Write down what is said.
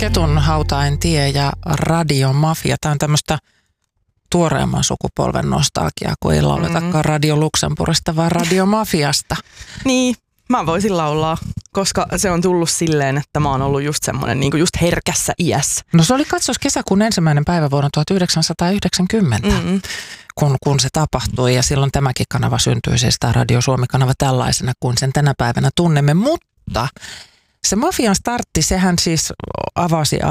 Ketun hauta en tie ja radiomafia. Tämä on tämmöistä tuoreemman sukupolven nostalgiaa, kun ei lauletakaan Radio Luxemburgista, vaan radiomafiasta. Niin, mä voisin laulaa, koska se on tullut silleen, että mä oon ollut just semmoinen niin kuin just herkässä iässä. No se oli katsos kesäkuun 1. päivä vuonna 1990, kun se tapahtui. Ja silloin tämäkin kanava syntyi, siis tämä Radio Suomi-kanava tällaisena, kuin sen tänä päivänä tunnemme. Mutta se mafian startti, sehän siis avasi